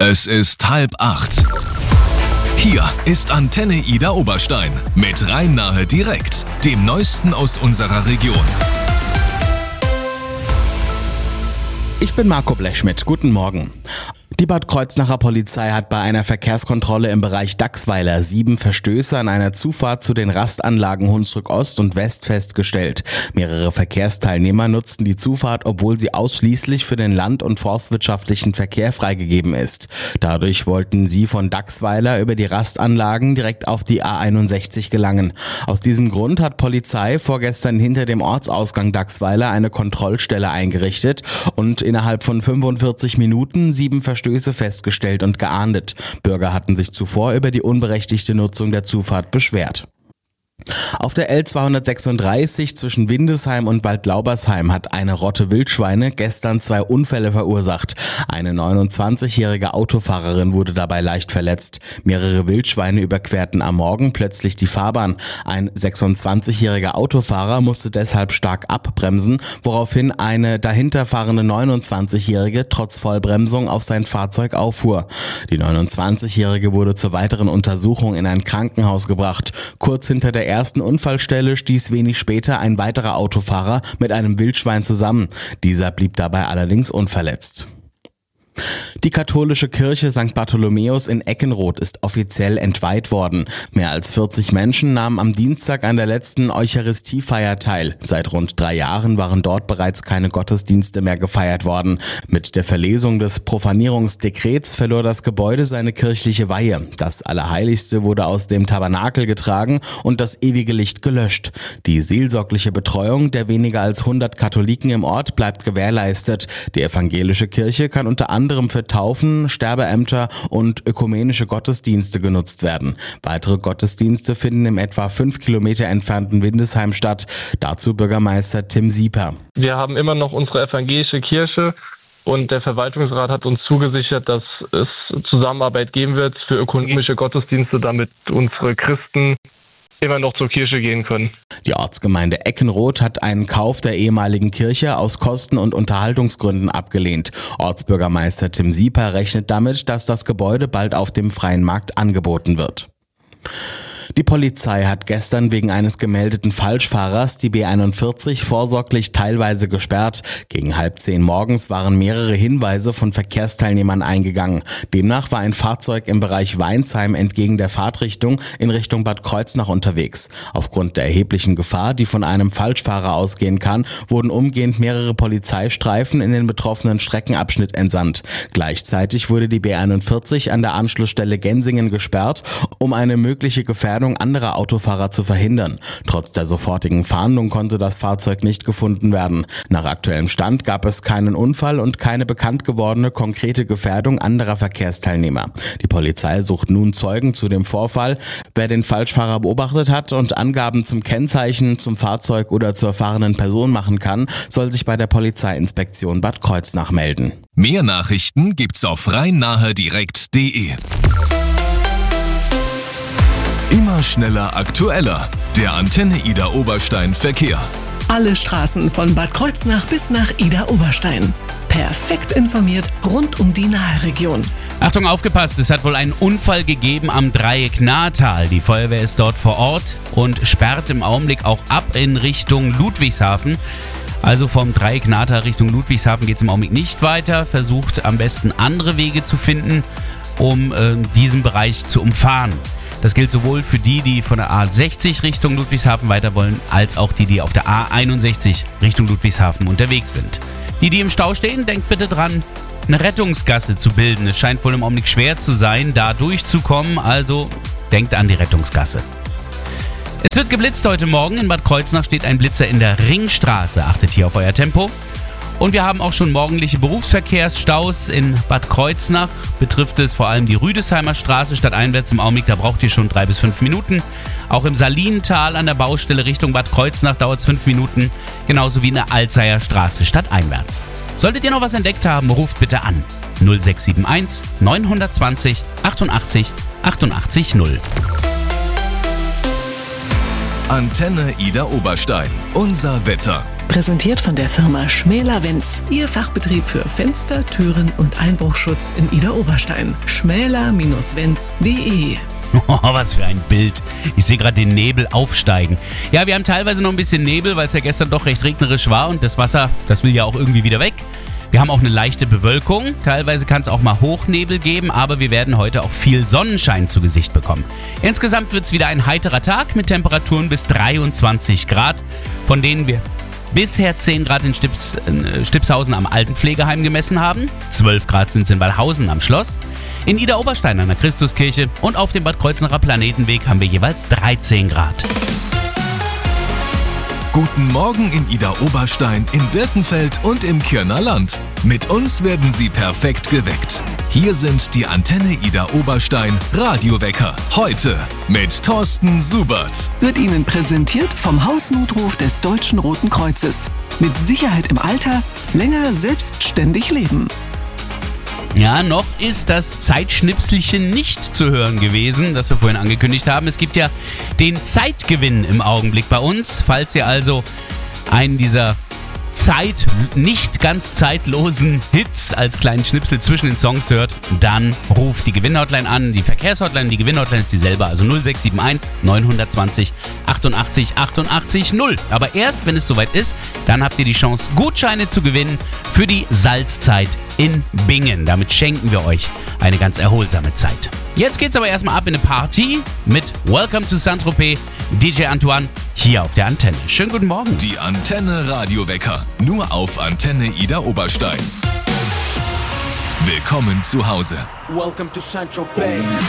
Es ist 7:30. Hier ist Antenne Ida Oberstein mit Rhein-Nahe direkt, dem Neuesten aus unserer Region. Ich bin Marco Blechschmidt. Guten Morgen. Die Bad Kreuznacher Polizei hat bei einer Verkehrskontrolle im Bereich Dachsweiler 7 Verstöße an einer Zufahrt zu den Rastanlagen Hunsrück Ost und West festgestellt. Mehrere Verkehrsteilnehmer nutzten die Zufahrt, obwohl sie ausschließlich für den land- und forstwirtschaftlichen Verkehr freigegeben ist. Dadurch wollten sie von Dachsweiler über die Rastanlagen direkt auf die A61 gelangen. Aus diesem Grund hat Polizei vorgestern hinter dem Ortsausgang Dachsweiler eine Kontrollstelle eingerichtet und innerhalb von 45 Minuten 7 Verstöße festgestellt und geahndet. Bürger hatten sich zuvor über die unberechtigte Nutzung der Zufahrt beschwert. Auf der L236 zwischen Windesheim und Waldlaubersheim hat eine Rotte Wildschweine gestern 2 Unfälle verursacht. Eine 29-jährige Autofahrerin wurde dabei leicht verletzt. Mehrere Wildschweine überquerten am Morgen plötzlich die Fahrbahn. Ein 26-jähriger Autofahrer musste deshalb stark abbremsen, woraufhin eine dahinterfahrende 29-jährige trotz Vollbremsung auf sein Fahrzeug auffuhr. Die 29-jährige wurde zur weiteren Untersuchung in ein Krankenhaus gebracht. Kurz hinter der ersten Unfallstelle stieß wenig später ein weiterer Autofahrer mit einem Wildschwein zusammen. Dieser blieb dabei allerdings unverletzt. Die katholische Kirche St. Bartholomäus in Eckenroth ist offiziell entweiht worden. Mehr als 40 Menschen nahmen am Dienstag an der letzten Eucharistiefeier teil. Seit rund 3 Jahren waren dort bereits keine Gottesdienste mehr gefeiert worden. Mit der Verlesung des Profanierungsdekrets verlor das Gebäude seine kirchliche Weihe. Das Allerheiligste wurde aus dem Tabernakel getragen und das ewige Licht gelöscht. Die seelsorgliche Betreuung der weniger als 100 Katholiken im Ort bleibt gewährleistet. Die evangelische Kirche kann unter anderem für Taufen, Sterbeämter und ökumenische Gottesdienste genutzt werden. Weitere Gottesdienste finden im etwa 5 Kilometer entfernten Windesheim statt. Dazu Bürgermeister Tim Sieper. Wir haben immer noch unsere evangelische Kirche und der Verwaltungsrat hat uns zugesichert, dass es Zusammenarbeit geben wird für ökumenische Gottesdienste, damit unsere Christen immer noch zur Kirche gehen können. Die Ortsgemeinde Eckenroth hat einen Kauf der ehemaligen Kirche aus Kosten- und Unterhaltungsgründen abgelehnt. Ortsbürgermeister Tim Sieper rechnet damit, dass das Gebäude bald auf dem freien Markt angeboten wird. Die Polizei hat gestern wegen eines gemeldeten Falschfahrers die B41 vorsorglich teilweise gesperrt. Gegen 9:30 morgens waren mehrere Hinweise von Verkehrsteilnehmern eingegangen. Demnach war ein Fahrzeug im Bereich Weinsheim entgegen der Fahrtrichtung in Richtung Bad Kreuznach unterwegs. Aufgrund der erheblichen Gefahr, die von einem Falschfahrer ausgehen kann, wurden umgehend mehrere Polizeistreifen in den betroffenen Streckenabschnitt entsandt. Gleichzeitig wurde die B41 an der Anschlussstelle Gensingen gesperrt, um eine mögliche Gefährdung anderer Autofahrer zu verhindern. Trotz der sofortigen Fahndung konnte das Fahrzeug nicht gefunden werden. Nach aktuellem Stand gab es keinen Unfall und keine bekannt gewordene konkrete Gefährdung anderer Verkehrsteilnehmer. Die Polizei sucht nun Zeugen zu dem Vorfall. Wer den Falschfahrer beobachtet hat und Angaben zum Kennzeichen, zum Fahrzeug oder zur fahrenden Person machen kann, soll sich bei der Polizeiinspektion Bad Kreuznach melden. Mehr Nachrichten gibt's auf rhein-nahe-direkt.de. Immer schneller, aktueller. Der Antenne Ida Oberstein Verkehr. Alle Straßen von Bad Kreuznach bis nach Ida Oberstein. Perfekt informiert rund um die Nahe-Region. Achtung, aufgepasst, es hat wohl einen Unfall gegeben am Dreieck-Nahtal. Die Feuerwehr ist dort vor Ort und sperrt im Augenblick auch ab in Richtung Ludwigshafen. Also vom Dreieck-Nahtal Richtung Ludwigshafen geht es im Augenblick nicht weiter. Versucht am besten andere Wege zu finden, um diesen Bereich zu umfahren. Das gilt sowohl für die von der A60 Richtung Ludwigshafen weiter wollen, als auch die auf der A61 Richtung Ludwigshafen unterwegs sind. Die im Stau stehen, denkt bitte dran, eine Rettungsgasse zu bilden. Es scheint wohl im Augenblick schwer zu sein, da durchzukommen, also denkt an die Rettungsgasse. Es wird geblitzt heute Morgen. In Bad Kreuznach steht ein Blitzer in der Ringstraße. Achtet hier auf euer Tempo. Und wir haben auch schon morgendliche Berufsverkehrsstaus in Bad Kreuznach. Betrifft es vor allem die Rüdesheimer Straße stadteinwärts im Augenblick. Da braucht ihr schon 3 bis 5 Minuten. Auch im Salinental an der Baustelle Richtung Bad Kreuznach dauert es 5 Minuten. Genauso wie in der Alzeier Straße stadteinwärts. Solltet ihr noch was entdeckt haben, ruft bitte an. 0671 920 88 88 0. Antenne Ida Oberstein. Unser Wetter. Präsentiert von der Firma Schmäler-Wenz. Ihr Fachbetrieb für Fenster, Türen und Einbruchschutz in Idar-Oberstein. schmäler-wenz.de. Oh, was für ein Bild. Ich sehe gerade den Nebel aufsteigen. Ja, wir haben teilweise noch ein bisschen Nebel, weil es ja gestern doch recht regnerisch war und das Wasser, das will ja auch irgendwie wieder weg. Wir haben auch eine leichte Bewölkung. Teilweise kann es auch mal Hochnebel geben, aber wir werden heute auch viel Sonnenschein zu Gesicht bekommen. Insgesamt wird es wieder ein heiterer Tag mit Temperaturen bis 23 Grad, von denen wir bisher 10 Grad in Stipshausen am Altenpflegeheim gemessen haben. 12 Grad sind es in Wallhausen am Schloss. In Idar-Oberstein an der Christuskirche und auf dem Bad Kreuznacher Planetenweg haben wir jeweils 13 Grad. Guten Morgen in Idar-Oberstein, in Birkenfeld und im Kirner Land. Mit uns werden Sie perfekt geweckt. Hier sind die Antenne Idar-Oberstein Radiowecker. Heute mit Thorsten Subert. Wird Ihnen präsentiert vom Hausnotruf des Deutschen Roten Kreuzes. Mit Sicherheit im Alter, länger selbstständig leben. Ja, noch ist das Zeitschnipselchen nicht zu hören gewesen, das wir vorhin angekündigt haben. Es gibt ja den Zeitgewinn im Augenblick bei uns. Falls ihr also einen dieser nicht ganz zeitlosen Hits als kleinen Schnipsel zwischen den Songs hört, dann ruft die Gewinnhotline an. Die Verkehrshotline, die Gewinnhotline ist dieselbe, also 0671 920 88 88 0. Aber erst, wenn es soweit ist, dann habt ihr die Chance, Gutscheine zu gewinnen für die Salzzeit in Bingen. Damit schenken wir euch eine ganz erholsame Zeit. Jetzt geht's aber erstmal ab in eine Party mit Welcome to Saint-Tropez, DJ Antoine, hier auf der Antenne. Schönen guten Morgen. Die Antenne Radiowecker, nur auf Antenne Idar-Oberstein. Willkommen zu Hause. Welcome to Saint-Tropez.